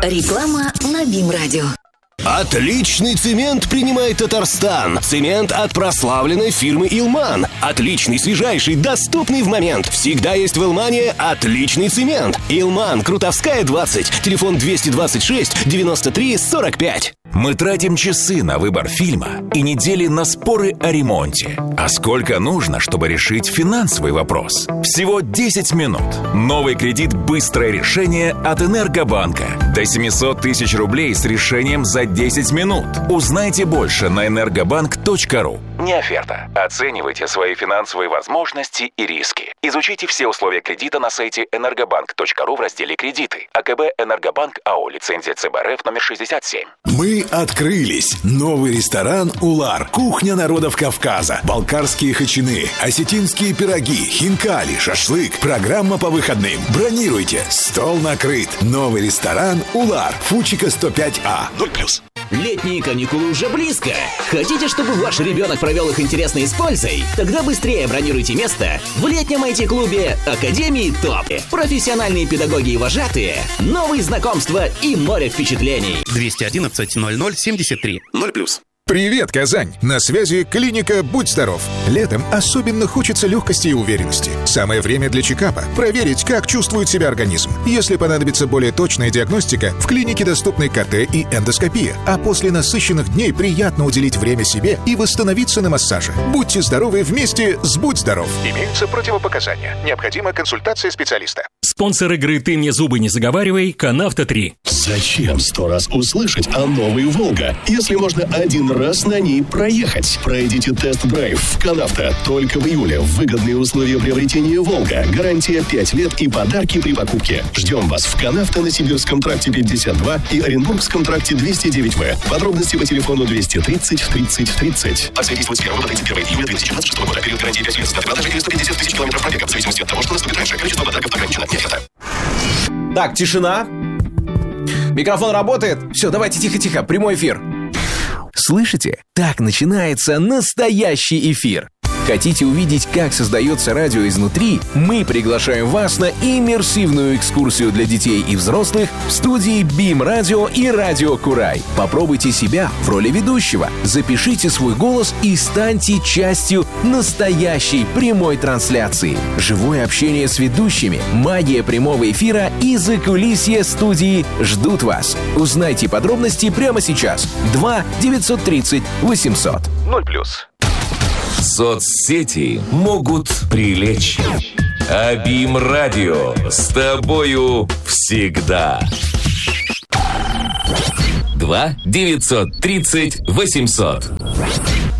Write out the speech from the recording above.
Реклама на БИМ-радио. Отличный цемент принимает Татарстан. Цемент от прославленной фирмы «Илман». Отличный, свежайший, доступный в момент. Всегда есть в «Илмане» отличный цемент. «Илман», Крутовская, 20. Телефон 226 93 45. Мы тратим часы на выбор фильма и недели на споры о ремонте. А сколько нужно, чтобы решить финансовый вопрос? Всего 10 минут. Новый кредит «Быстрое решение» от Энергобанка. До 700 тысяч рублей с решением за 10 минут. Узнайте больше на energobank.ru. Не оферта. Оценивайте свои финансовые возможности и риски. Изучите все условия кредита на сайте energobank.ru в разделе «Кредиты». АКБ «Энергобанк» АО. Лицензия ЦБ РФ номер 67. Мы открылись. Новый ресторан «Улар». Кухня народов Кавказа. Балкарские хачины, осетинские пироги, хинкали, шашлык. Программа по выходным. Бронируйте. Стол накрыт. Новый ресторан «Улар». Фучика 105А. 0+. Летние каникулы уже близко. Хотите, чтобы ваш ребенок провел их интересно и с пользой? Тогда быстрее бронируйте место в летнем IT-клубе Академии ТОП. Профессиональные педагоги и вожатые, новые знакомства и море впечатлений. 211 00 73 0+. Привет, Казань! На связи клиника «Будь здоров». Летом особенно хочется легкости и уверенности. Самое время для чекапа. Проверить, как чувствует себя организм. Если понадобится более точная диагностика, в клинике доступны КТ и эндоскопия. А после насыщенных дней приятно уделить время себе и восстановиться на массаже. Будьте здоровы вместе с «Будь здоров». Имеются противопоказания. Необходима консультация специалиста. Спонсор игры «Ты мне зубы не заговаривай» Канавто 3. Зачем 100 раз услышать о новой «Волга», если можно один раз на ней проехать? Пройдите тест-драйв в Канавто. Только в июле. Выгодные условия приобретения «Волга». Гарантия 5 лет и подарки при покупке. Ждем вас в Канавто на Сибирском тракте 52 и Оренбургском тракте 209В. Подробности по телефону 230 30 30. Акция действует с 1 по 31 июля 2026 года. Период гарантии 5 лет. Дата продажи 150 тысяч километров пробега. В зависимости от того, что наступит раньше. Количество подарков ограничено. Нет, это. Так, тишина. Микрофон работает? Все, давайте тихо-тихо, прямой эфир. Слышите? Так начинается настоящий эфир. Хотите увидеть, как создается радио изнутри? Мы приглашаем вас на иммерсивную экскурсию для детей и взрослых в студии БИМ-радио и Радио Курай. Попробуйте себя в роли ведущего, запишите свой голос и станьте частью настоящей прямой трансляции. Живое общение с ведущими, магия прямого эфира и закулисье студии ждут вас. Узнайте подробности прямо сейчас. 2 930 800. 0+. Соцсети могут привлечь. А БИМ-радио с тобою всегда. 2 930 800.